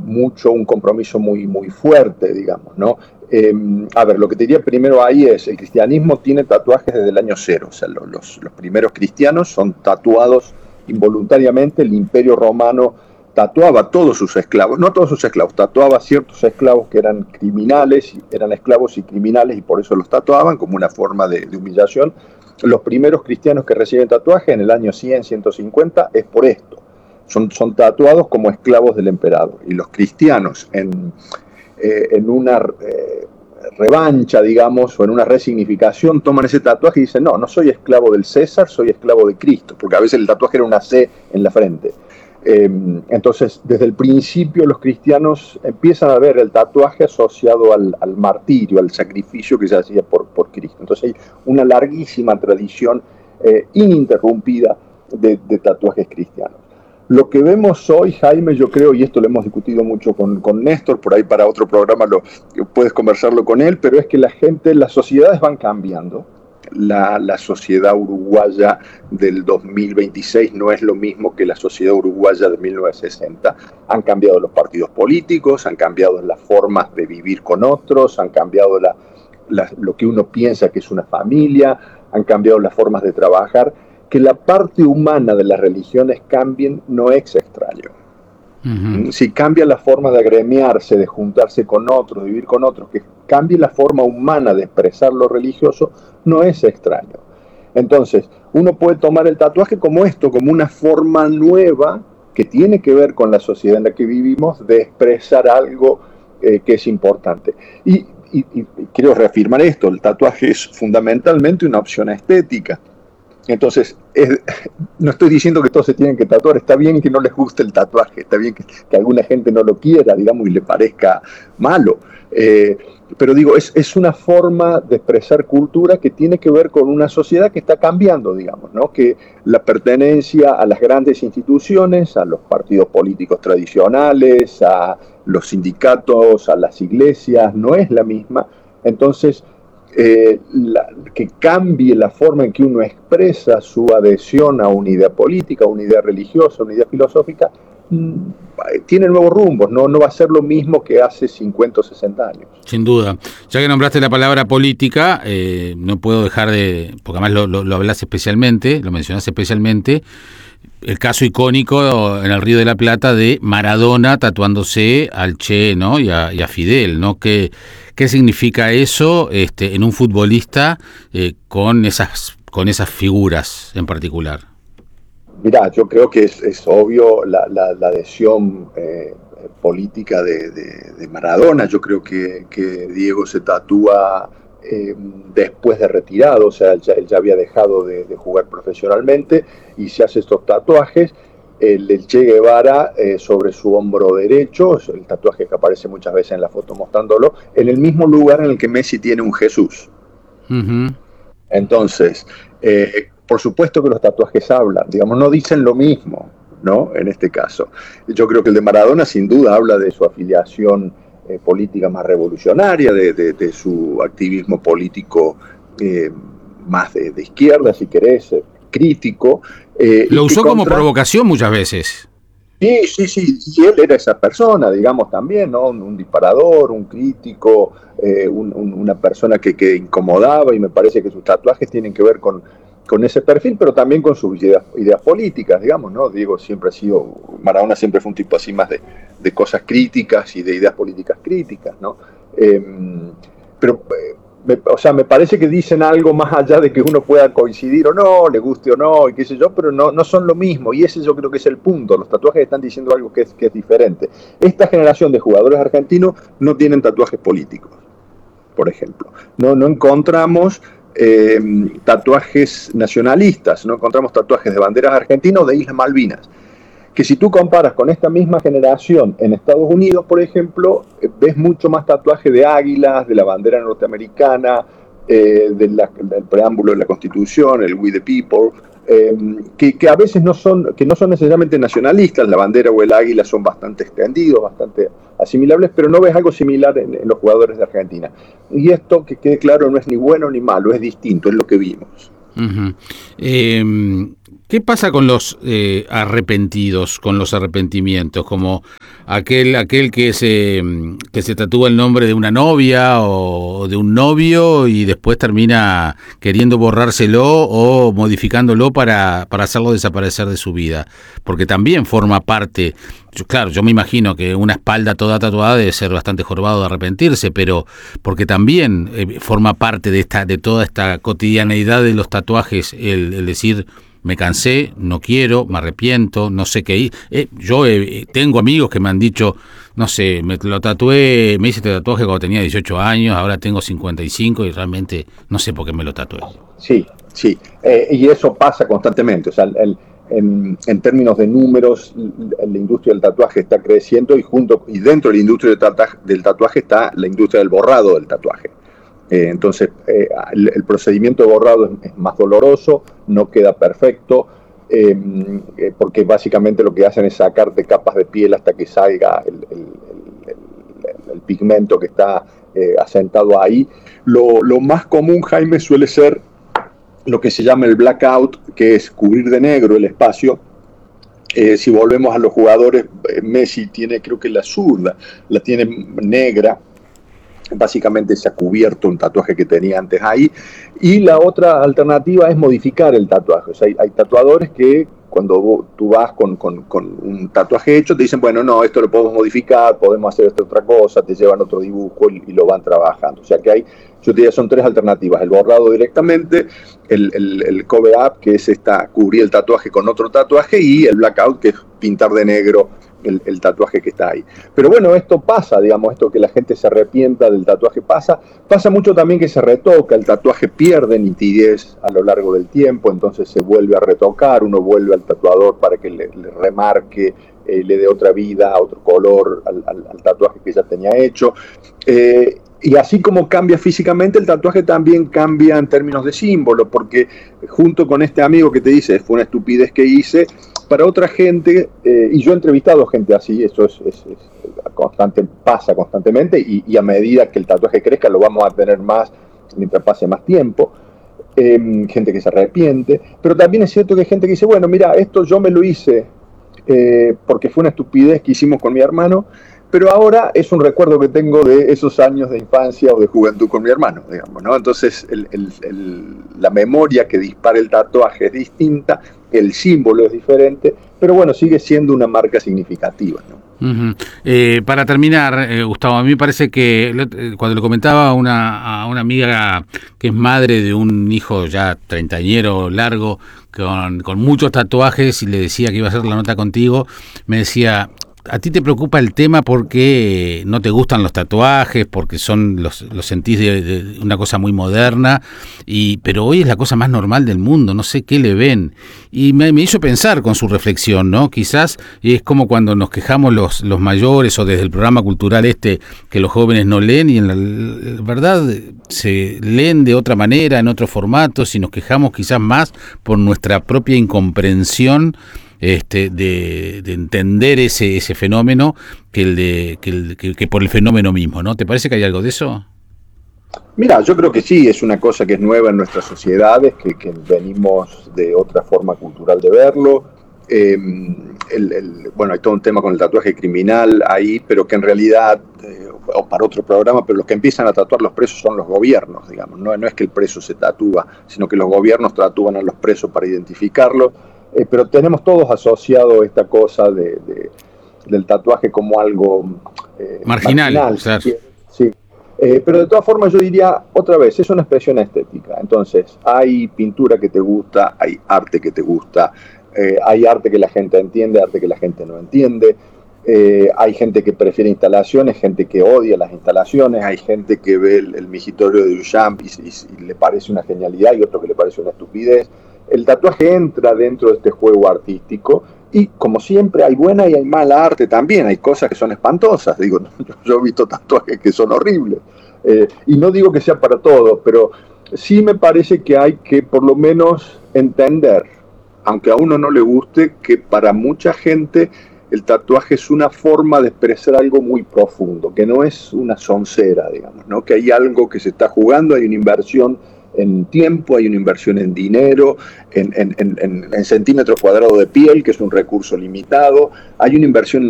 mucho, un compromiso muy, muy fuerte, digamos, ¿no? A ver, lo que te diría primero ahí es, el cristianismo tiene tatuajes desde el año cero, o sea, los primeros cristianos son tatuados involuntariamente. El Imperio Romano tatuaba a todos sus esclavos, no a todos sus esclavos, tatuaba a ciertos esclavos que eran criminales, eran esclavos y criminales, y por eso los tatuaban como una forma de humillación. Los primeros cristianos que reciben tatuaje en el año 100, 150 es por esto. Son tatuados como esclavos del emperador. Y los cristianos en una revancha, digamos, o en una resignificación, toman ese tatuaje y dicen, no, no soy esclavo del César, soy esclavo de Cristo, porque a veces el tatuaje era una C en la frente. Entonces, desde el principio los cristianos empiezan a ver el tatuaje asociado al martirio, al sacrificio que se hacía por Cristo. Entonces hay una larguísima tradición ininterrumpida de tatuajes cristianos. Lo que vemos hoy, Jaime, yo creo, y esto lo hemos discutido mucho con Néstor, por ahí para otro programa puedes conversarlo con él, pero es que las sociedades van cambiando. La sociedad uruguaya del 2026 no es lo mismo que la sociedad uruguaya de 1960. Han cambiado los partidos políticos, han cambiado las formas de vivir con otros, han cambiado lo que uno piensa que es una familia, han cambiado las formas de trabajar. Que la parte humana de las religiones cambien no es extraño. Uh-huh. Si cambia la forma de agremiarse, de juntarse con otros, de vivir con otros, que cambie la forma humana de expresar lo religioso, no es extraño. Entonces, uno puede tomar el tatuaje como esto, como una forma nueva que tiene que ver con la sociedad en la que vivimos, de expresar algo que es importante. Y quiero reafirmar esto, el tatuaje es fundamentalmente una opción estética. Entonces, no estoy diciendo que todos se tienen que tatuar, está bien que no les guste el tatuaje, está bien que alguna gente no lo quiera, digamos, y le parezca malo, pero digo, es una forma de expresar cultura que tiene que ver con una sociedad que está cambiando, digamos, ¿no? Que la pertenencia a las grandes instituciones, a los partidos políticos tradicionales, a los sindicatos, a las iglesias, no es la misma. Entonces, que cambie la forma en que uno expresa su adhesión a una idea política, a una idea religiosa, a una idea filosófica, tiene nuevos rumbos, no va a ser lo mismo que hace 50 o 60 años. Sin duda. Ya que nombraste la palabra política, no puedo dejar porque además lo hablas especialmente, lo mencionaste especialmente, el caso icónico en el Río de la Plata de Maradona tatuándose al Che, ¿no? y a Fidel, ¿no? ¿Qué significa eso en un futbolista con esas figuras en particular? Mirá, yo creo que es obvio la adhesión política de Maradona. Yo creo que Diego se tatúa después de retirado, o sea, él ya había dejado de jugar profesionalmente y se hace estos tatuajes. El Che Guevara sobre su hombro derecho, el tatuaje que aparece muchas veces en la foto mostrándolo, en el mismo lugar en el que Messi tiene un Jesús. Uh-huh. Entonces, por supuesto que los tatuajes hablan, digamos, no dicen lo mismo, ¿no? En este caso. Yo creo que el de Maradona sin duda habla de su afiliación política más revolucionaria, de su activismo político más de izquierda, si querés, crítico. Lo usó como provocación muchas veces. Sí, y él era esa persona, digamos, también, ¿no? Un disparador, un crítico, una persona que incomodaba, y me parece que sus tatuajes tienen que ver con ese perfil, pero también con sus ideas políticas, digamos, ¿no? Maradona siempre fue un tipo así más de cosas críticas y de ideas políticas críticas, ¿no? Me parece que dicen algo más allá de que uno pueda coincidir o no, le guste o no, y qué sé yo, pero no son lo mismo, y ese yo creo que es el punto. Los tatuajes están diciendo algo que es diferente. Esta generación de jugadores argentinos no tienen tatuajes políticos, por ejemplo. No encontramos tatuajes nacionalistas, no encontramos tatuajes de banderas argentinas o de Islas Malvinas. Que si tú comparas con esta misma generación en Estados Unidos, por ejemplo, ves mucho más tatuaje de águilas, de la bandera norteamericana, del preámbulo de la Constitución, el We the People, que a veces no son necesariamente nacionalistas. La bandera o el águila son bastante extendidos, bastante asimilables, pero no ves algo similar en los jugadores de Argentina. Y esto, que quede claro, no es ni bueno ni malo, es distinto, es lo que vimos. Uh-huh. ¿Qué pasa con los arrepentidos, con los arrepentimientos? Como aquel que se tatúa el nombre de una novia o de un novio y después termina queriendo borrárselo o modificándolo para hacerlo desaparecer de su vida. Porque también forma parte, claro, yo me imagino que una espalda toda tatuada debe ser bastante jorobado de arrepentirse, pero porque también forma parte de toda esta cotidianeidad de los tatuajes, el decir... Me cansé, no quiero, me arrepiento, no sé qué. Yo tengo amigos que me han dicho, no sé, me hice este tatuaje cuando tenía 18 años, ahora tengo 55 y realmente no sé por qué me lo tatué. Sí, sí. Y eso pasa constantemente. O sea, en términos de números, la industria del tatuaje está creciendo y dentro de la industria del tatuaje está la industria del borrado del tatuaje. Entonces, el procedimiento de borrado es más doloroso, no queda perfecto, porque básicamente lo que hacen es sacarte capas de piel hasta que salga el pigmento que está asentado ahí. Lo más común, Jaime, suele ser lo que se llama el blackout, que es cubrir de negro el espacio. Si volvemos a los jugadores, Messi tiene, creo que la zurda, la tiene negra. Básicamente se ha cubierto un tatuaje que tenía antes ahí. Y la otra alternativa es modificar el tatuaje. O sea, hay tatuadores que cuando tú vas con un tatuaje hecho te dicen, bueno, no, esto lo podemos modificar, podemos hacer esta otra cosa, te llevan otro dibujo y lo van trabajando. O sea que yo te diría, son tres alternativas: el borrado directamente, el cover up, que es cubrir el tatuaje con otro tatuaje, y el blackout, que es pintar de negro el tatuaje que está ahí. Pero bueno, esto pasa, digamos, esto que la gente se arrepienta del tatuaje pasa mucho también, que se retoca, el tatuaje pierde nitidez a lo largo del tiempo, entonces se vuelve a retocar, uno vuelve al tatuador para que le remarque, le dé otra vida, otro color al tatuaje que ya tenía hecho. Y así como cambia físicamente, el tatuaje también cambia en términos de símbolo, porque junto con este amigo que te dice, fue una estupidez que hice, para otra gente, y yo he entrevistado gente así, eso es pasa constantemente, y a medida que el tatuaje crezca lo vamos a tener más mientras pase más tiempo. Gente que se arrepiente, pero también es cierto que hay gente que dice, bueno, mira, esto yo me lo hice porque fue una estupidez que hicimos con mi hermano, pero ahora es un recuerdo que tengo de esos años de infancia o de juventud con mi hermano, digamos, ¿no? Entonces la memoria que dispara el tatuaje es distinta, el símbolo es diferente, pero bueno, sigue siendo una marca significativa, ¿no? Para terminar, Gustavo, a mí me parece que cuando le comentaba a una amiga que es madre de un hijo ya treintañero largo, con muchos tatuajes, y le decía que iba a hacer la nota contigo, me decía, ¿a ti te preocupa el tema porque no te gustan los tatuajes, porque los sentís de una cosa muy moderna, pero hoy es la cosa más normal del mundo, no sé qué le ven? Y me hizo pensar con su reflexión, ¿no? Quizás es como cuando nos quejamos los mayores, o desde el programa cultural que los jóvenes no leen, y en la verdad se leen de otra manera, en otro formato, y nos quejamos quizás más por nuestra propia incomprensión de entender ese fenómeno que por el fenómeno mismo, ¿no? ¿Te parece que hay algo de eso? Mira, yo creo que sí, es una cosa que es nueva en nuestras sociedades, que venimos de otra forma cultural de verlo. Bueno, hay todo un tema con el tatuaje criminal ahí, pero que en realidad, o para otro programa, pero los que empiezan a tatuar los presos son los gobiernos, digamos. No es que el preso se tatúa, sino que los gobiernos tatúan a los presos para identificarlos. Pero tenemos todos asociado esta cosa del tatuaje como algo marginal, claro. Sí. Pero de todas formas yo diría, otra vez, es una expresión estética. Entonces, hay pintura que te gusta, hay arte que te gusta, hay arte que la gente entiende, arte que la gente no entiende. Hay gente que prefiere instalaciones, gente que odia las instalaciones, hay gente que ve el migitorio de Duchamp y le parece una genialidad, y otro que le parece una estupidez. El tatuaje entra dentro de este juego artístico, y como siempre hay buena y hay mala arte también, hay cosas que son espantosas, digo, yo he visto tatuajes que son horribles, y no digo que sea para todos, pero sí me parece que hay que por lo menos entender, aunque a uno no le guste, que para mucha gente el tatuaje es una forma de expresar algo muy profundo, que no es una soncera, digamos, ¿no? Que hay algo que se está jugando, hay una inversión en tiempo, hay una inversión en dinero, en centímetros cuadrados de piel, que es un recurso limitado, hay una inversión